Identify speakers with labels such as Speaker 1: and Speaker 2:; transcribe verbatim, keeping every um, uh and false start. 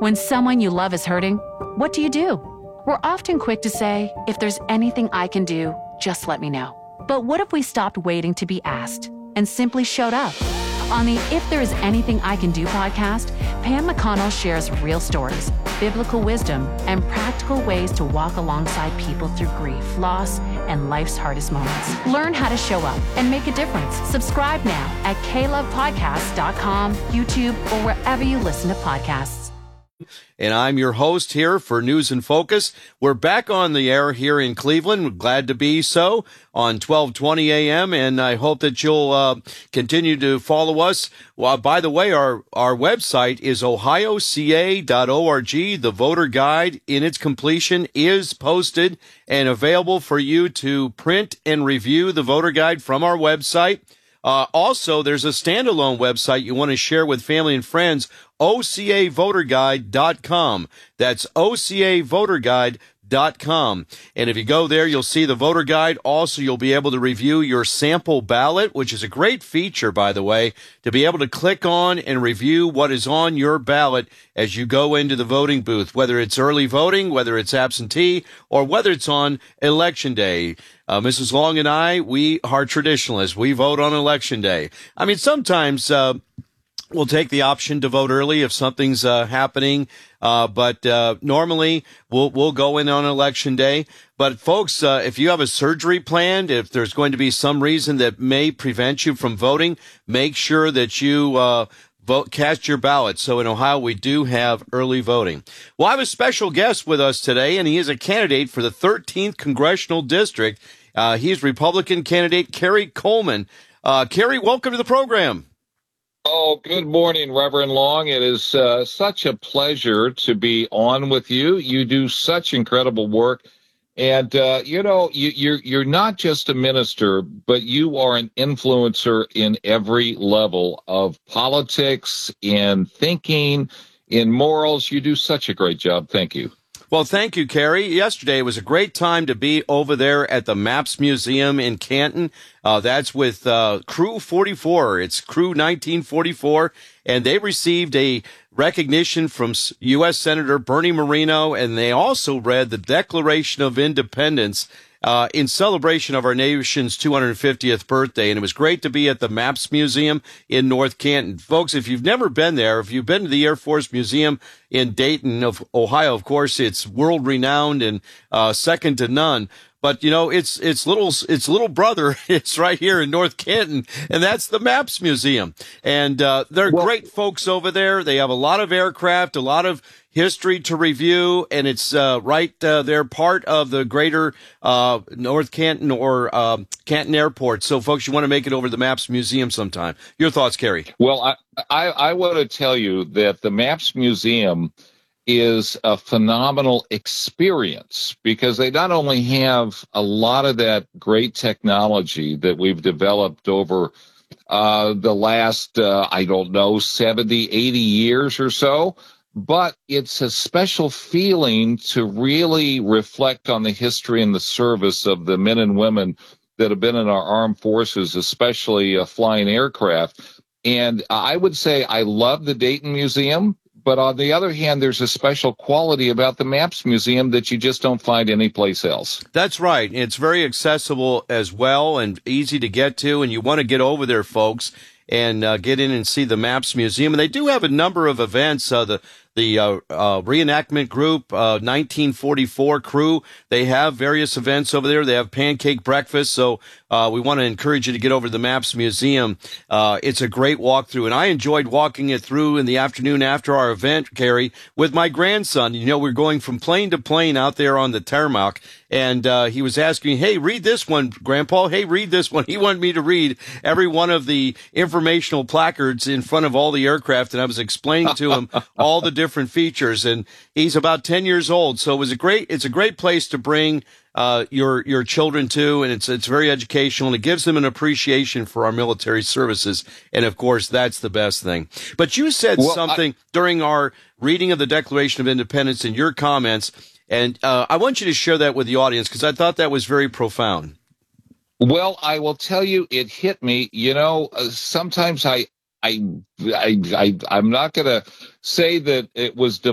Speaker 1: When someone you love is hurting, what do you do? We're often quick to say, if there's anything I can do, just let me know. But what if we stopped waiting to be asked and simply showed up? On the If There Is Anything I Can Do podcast, Pam McConnell shares real stories, biblical wisdom, and practical ways to walk alongside people through grief, loss, and life's hardest moments. Learn how to show up and make a difference. Subscribe now at k love podcast dot com, YouTube, or wherever you listen to podcasts.
Speaker 2: And I'm your host here for News in Focus. We're back on the air here in Cleveland. We're glad to be so on twelve twenty a.m. And I hope that you'll uh, continue to follow us. Well, by the way, our, our website is ohio c a dot org. The voter guide in its completion is posted and available for you to print and review the voter guide from our website. Uh, also, there's a standalone website you want to share with family and friends, o c a voter guide dot com. That's o c a voter guide dot com. And if you go there, you'll see the voter guide. Also, you'll be able to review your sample ballot, which is a great feature, by the way, to be able to click on and review what is on your ballot as you go into the voting booth, whether it's early voting, whether it's absentee, or whether it's on election day. Uh, Missus Long and I, we are traditionalists. We vote on election day. I mean, sometimes uh, we'll take the option to vote early if something's uh, happening, uh, but uh, normally we'll we'll go in on election day. But folks, uh, if you have a surgery planned, if there's going to be some reason that may prevent you from voting, make sure that you uh, vote, cast your ballot. So in Ohio, we do have early voting. Well, I have a special guest with us today, and he is a candidate for the thirteenth Congressional District. Uh, he's Republican candidate Cary Coleman. Uh, Cary, welcome to the program.
Speaker 3: Oh, good morning, Reverend Long. It is uh, such a pleasure to be on with you. You do such incredible work. And, uh, you know, you, you're, you're not just a minister, but you are an influencer in every level of politics, in thinking, in morals. You do such a great job. Thank you.
Speaker 2: Well, thank you, Cary. Yesterday was a great time to be over there at the Maps Museum in Canton. Uh, that's with uh, Crew forty-four. It's Crew nineteen forty-four, and they received a recognition from U S Senator Bernie Moreno, and they also read the Declaration of Independence Uh, in celebration of our nation's two hundred fiftieth birthday. And it was great to be at the Maps Museum in North Canton. Folks, if you've never been there, if you've been to the Air Force Museum in Dayton, of Ohio, of course, it's world renowned and uh, second to none. But, you know, it's it's little it's little brother. It's right here in North Canton, and that's the Maps Museum. And uh, they're well, great folks over there. They have a lot of aircraft, a lot of history to review, and it's uh, right uh, they're part of the greater uh, North Canton or uh, Canton Airport. So, folks, you want to make it over to the Maps Museum sometime. Your thoughts, Cary?
Speaker 3: Well, I, I, I want to tell you that the Maps Museum is a phenomenal experience because they not only have a lot of that great technology that we've developed over uh, the last, uh, I don't know, seventy, eighty years or so, but it's a special feeling to really reflect on the history and the service of the men and women that have been in our armed forces, especially uh, flying aircraft. And I would say I love the Dayton Museum. But on the other hand, there's a special quality about the Maps Museum that you just don't find anyplace else.
Speaker 2: That's right. It's very accessible as well and easy to get to. And you want to get over there, folks, and uh, get in and see the Maps Museum. And they do have a number of events. Uh, the the uh, uh, reenactment group, uh, nineteen forty-four crew, they have various events over there. They have pancake breakfast. So uh, we want to encourage you to get over to the Maps Museum. Uh, it's a great walkthrough. And I enjoyed walking it through in the afternoon after our event, Cary, with my grandson. You know, we're going from plane to plane out there on the tarmac. And uh, he was asking, hey, read this one, Grandpa. Hey, read this one. He wanted me to read every one of the informational placards in front of all the aircraft. And I was explaining to him all the different features. And he's about ten years old. So it was a great, it's a great place to bring uh, your your children to. And it's it's very educational. And it gives them an appreciation for our military services. And, of course, that's the best thing. But you said well, something I- during our reading of the Declaration of Independence in your comments. And uh, I want you to share that with the audience because I thought that was very profound.
Speaker 3: Well, I will tell you, it hit me. You know, uh, sometimes I, I, I, I, I'm not going to say that it was